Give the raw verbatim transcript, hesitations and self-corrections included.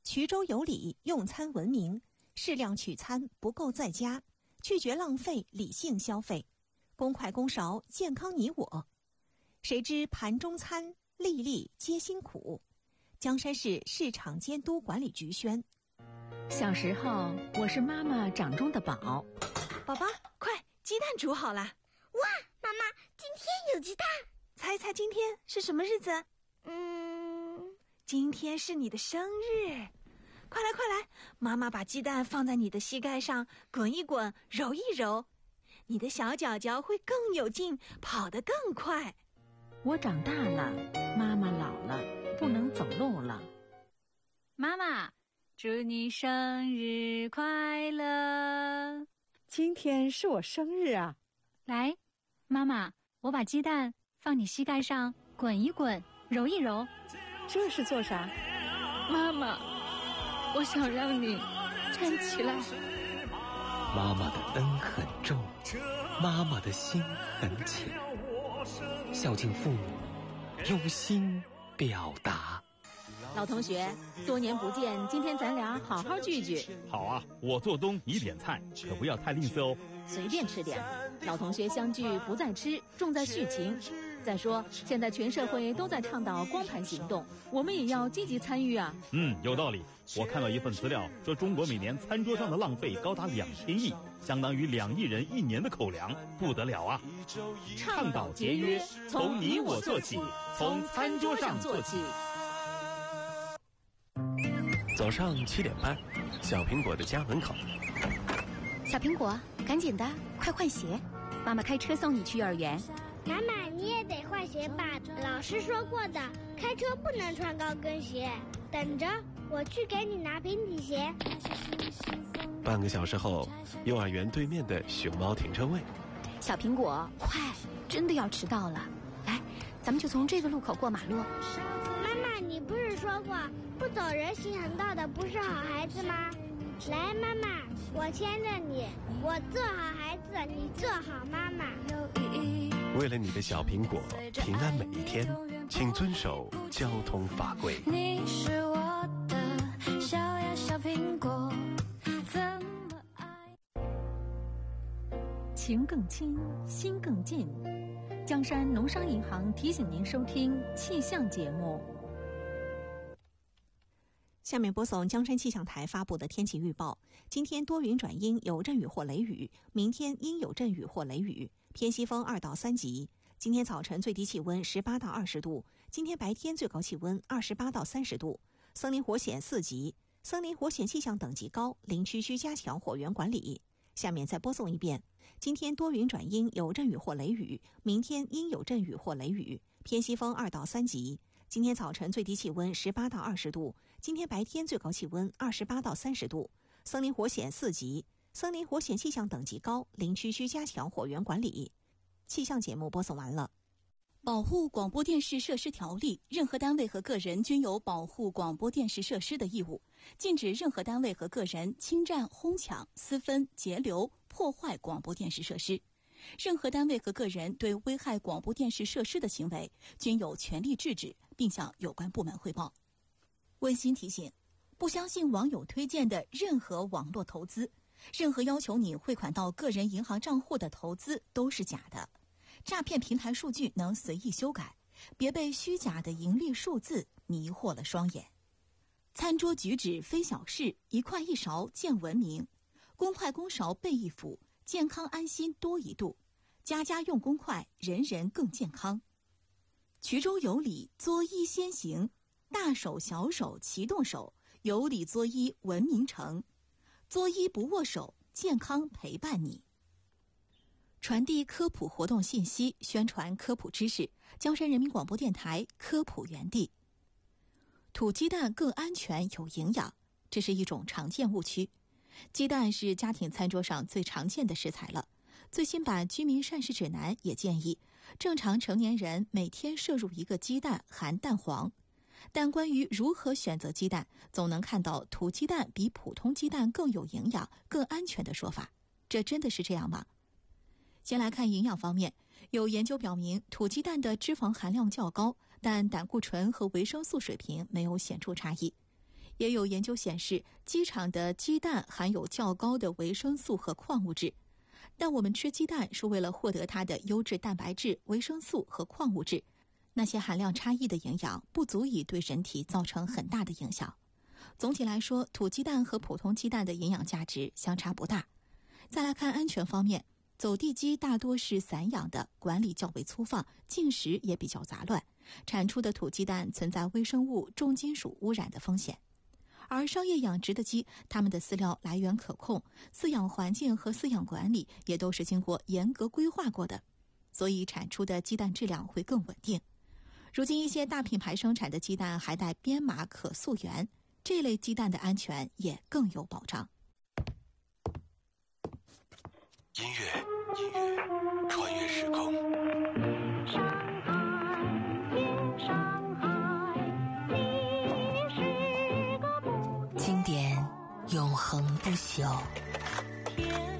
衢州有礼，用餐文明，适量取餐，不够在家，拒绝浪费，理性消费，公筷公勺，健康你我。谁知盘中餐，粒粒皆辛苦。江山市市场监督管理局宣。 小时候，我是妈妈掌中的宝。 宝宝，快，鸡蛋煮好了。 哇，妈妈，今天有鸡蛋。 猜猜今天是什么日子？ 嗯， 今天是你的生日。快来快来，妈妈把鸡蛋放在你的膝盖上，滚一滚，揉一揉，你的小脚脚会更有劲，跑得更快。 我长大了，妈妈老了，不能走路了。 妈妈，祝你生日快乐！ 今天是我生日啊！ 来，妈妈，我把鸡蛋放你膝盖上，滚一滚，揉一揉。 这是做啥？ 妈妈，我想让你站起来。 妈妈的恩很重，妈妈的心很浅，孝敬父母，用心表达。 老同学，多年不见，今天咱俩好好聚聚。 好啊，我做东你点菜，可不要太吝啬哦。 随便吃点，老同学相聚不在吃，重在续情。再说，现在全社会都在倡导光盘行动，我们也要积极参与啊。 嗯，有道理。我看到一份资料说，中国每年餐桌上的浪费高达两千亿，相当于两亿人一年的口粮，不得了啊！ 倡导节约，从你我做起，从餐桌上做起。 早上七点半，小苹果的家门口。 小苹果，赶紧的，快换鞋，妈妈开车送你去幼儿园。 妈妈，你也得换鞋吧？老师说过的，开车不能穿高跟鞋。等着，我去给你拿平底鞋。 半个小时后，幼儿园对面的熊猫停车位。 小苹果，快，真的要迟到了。来，咱们就从这个路口过马路。 妈妈，你不是说过不走人行横道的不是好孩子吗？来，妈妈，我牵着你，我做好孩子，你做好妈妈。 为了你的小苹果平安每一天，请遵守交通法规。 你是我的小呀小苹果，怎么爱？ 情更亲，心更近。江山农商银行提醒您收听气象节目。 下面播送江山气象台发布的天气预报。今天多云转阴，有阵雨或雷雨，明天阴有阵雨或雷雨，偏西风二到三级。今天早晨最低气温十八到二十度，今天白天最高气温二十八到三十度。森林火险四级，森林火险气象等级高，林区需加强火源管理。下面再播送一遍。今天多云转阴，有阵雨或雷雨，明天阴有阵雨或雷雨，偏西风二到三级。今天早晨最低气温十八到二十度，今天白天最高气温二十八到三十度。森林火险四级，森林火险气象等级高，林区需加强火源管理。气象节目播送完了。 保护广播电视设施条例，任何单位和个人均有保护广播电视设施的义务，禁止任何单位和个人侵占、哄抢、私分、截留、破坏广播电视设施。任何单位和个人对危害广播电视设施的行为，均有权利制止，并向有关部门汇报。温馨提醒：不相信网友推荐的任何网络投资，任何要求你汇款到个人银行账户的投资都是假的。诈骗平台数据能随意修改，别被虚假的盈利数字迷惑了双眼。餐桌举止非小事，一筷一勺见文明。公筷公勺备一辅，健康安心多一度。家家用公筷，人人更健康。衢州有礼，作揖先行，大手小手齐动手，有礼作揖文明成。作揖不握手，健康陪伴你。传递科普活动信息，宣传科普知识。江山人民广播电台科普园地。土鸡蛋更安全有营养，这是一种常见误区。鸡蛋是家庭餐桌上最常见的食材了。最新版居民膳食指南也建议，正常成年人每天摄入一个鸡蛋含蛋黄。但关于如何选择鸡蛋，总能看到土鸡蛋比普通鸡蛋更有营养、更安全的说法。这真的是这样吗？先来看营养方面，有研究表明，土鸡蛋的脂肪含量较高，但胆固醇和维生素水平没有显著差异。 也有研究显示，鸡场的鸡蛋含有较高的维生素和矿物质，但我们吃鸡蛋是为了获得它的优质蛋白质、维生素和矿物质，那些含量差异的营养不足以对人体造成很大的影响。总体来说，土鸡蛋和普通鸡蛋的营养价值相差不大。再来看安全方面，走地鸡大多是散养的，管理较为粗放，进食也比较杂乱，产出的土鸡蛋存在微生物、重金属污染的风险。而商业养殖的鸡，它们的饲料来源可控，饲养环境和饲养管理也都是经过严格规划过的，所以产出的鸡蛋质量会更稳定。如今一些大品牌生产的鸡蛋还带编码可溯源，这类鸡蛋的安全也更有保障。 音乐，音乐，穿越时空。 上海，天上海，你是个不经典永恒不朽。 天